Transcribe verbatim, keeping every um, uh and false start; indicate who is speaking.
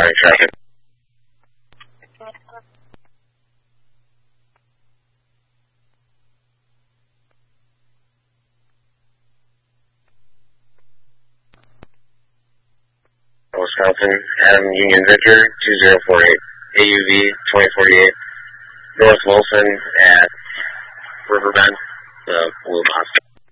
Speaker 1: County traffic. Wisconsin, Adam Union Victor, two zero four eight, A U V twenty forty-eight, North Wilson at Riverbend, the Blue Box.